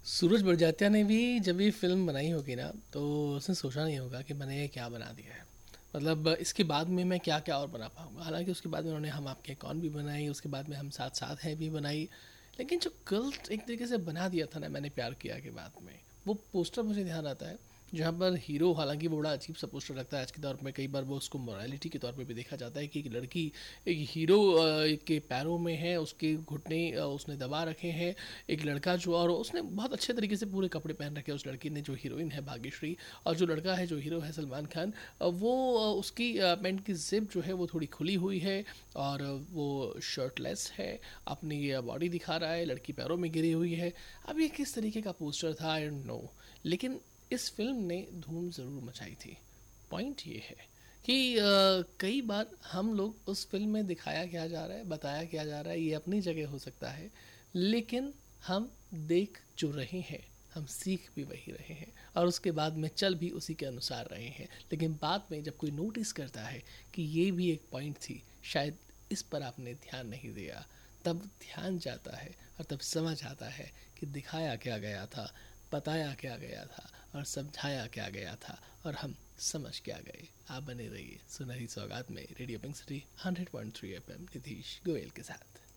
सूरज बड़जात्या ने भी जब ये फ़िल्म बनाई होगी ना, तो उसने सोचा नहीं होगा कि मैंने ये क्या बना दिया है। मतलब इसके बाद में मैं क्या-क्या और बना पाऊँगा। हालाँकि उसके बाद में उन्होंने हम आपके हैं कौन भी बनाई, उसके बाद में हम साथ-साथ हैं भी बनाई। लेकिन जो कल्ट एक तरीके से बना दिया था ना मैंने प्यार किया के बाद में, वो पोस्टर मुझे ध्यान आता है, जहाँ पर हीरो, हालाँकि वो बड़ा अजीब सा पोस्टर लगता है आज के दौर में, कई बार वो उसको मोरालिटी के तौर पे भी देखा जाता है कि एक लड़की एक हीरो के पैरों में है, उसके घुटने उसने दबा रखे हैं। एक लड़का जो, और उसने बहुत अच्छे तरीके से पूरे कपड़े पहन रखे हैं उस लड़की ने, जो हीरोइन है भाग्यश्री, और जो लड़का है जो हीरो है सलमान खान, वो उसकी पैंट की जिप जो है वो थोड़ी खुली हुई है, और वो शर्टलेस है, अपनी बॉडी दिखा रहा है, लड़की पैरों में गिरी हुई है। अब ये किस तरीके का पोस्टर था आई डोंट नो, लेकिन इस फिल्म ने धूम ज़रूर मचाई थी। पॉइंट ये है कि कई बार हम लोग उस फिल्म में दिखाया क्या जा रहा है, बताया क्या जा रहा है, ये अपनी जगह हो सकता है, लेकिन हम देख जो रहे हैं, हम सीख भी वही रहे हैं, और उसके बाद में चल भी उसी के अनुसार रहे हैं। लेकिन बाद में जब कोई नोटिस करता है कि ये भी एक पॉइंट थी, शायद इस पर आपने ध्यान नहीं दिया, तब ध्यान जाता है और तब समझ आता है कि दिखाया क्या गया था, बताया क्या गया था, और समझाया क्या गया था, और हम समझ क्या गए। आप बने रहिए सुनहरी सौगात में, radio pink city 100.3 FM, Nidheesh Goyal के साथ।